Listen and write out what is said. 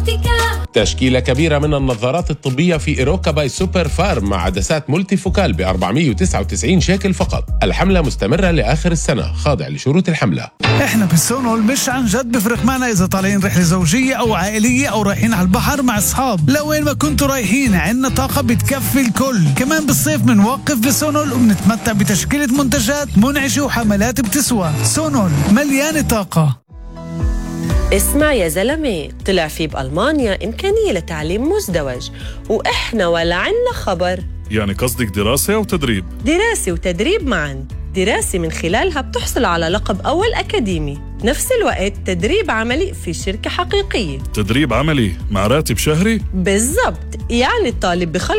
تشكيلة كبيرة من النظارات الطبية في إيروكا باي سوبر فارم مع عدسات مولتي فوكال ب 499 شيكل فقط. الحملة مستمرة لآخر السنة، خاضع لشروط الحملة. احنا بسونول مش عن جد بفرق معنا إذا طالعين رحلة زوجية أو عائلية أو رايحين على البحر مع أصحاب. لوين ما كنتوا رايحين عنا طاقة بتكفي الكل. كمان بالصيف منوقف بسونول وبنتمتع بتشكيلة منتجات منعشة وحملات بتسوى. سونول مليانة طاقة. اسمع يا زلمة، طلع في بألمانيا إمكانية لتعليم مزدوج وإحنا ولا عنا خبر. يعني قصدك دراسة أو تدريب؟ دراسة وتدريب معاً. دراسة من خلالها بتحصل على لقب أول أكاديمي، نفس الوقت تدريب عملي في شركة حقيقية. تدريب عملي مع راتب شهري؟ بالضبط، يعني الطالب بخلص